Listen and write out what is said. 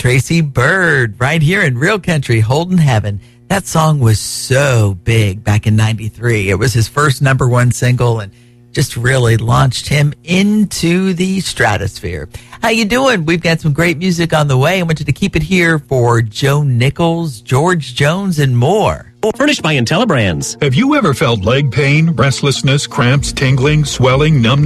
Tracy Byrd right here in Real Country, Holden Heaven. That song was so big back in 93. It was his first number one single and just really launched him into the stratosphere. How you doing? We've got some great music on the way. I want you to keep it here for Joe Nichols, George Jones, and more. Furnished by IntelliBrands. Have you ever felt leg pain, restlessness, cramps, tingling, swelling, numbness?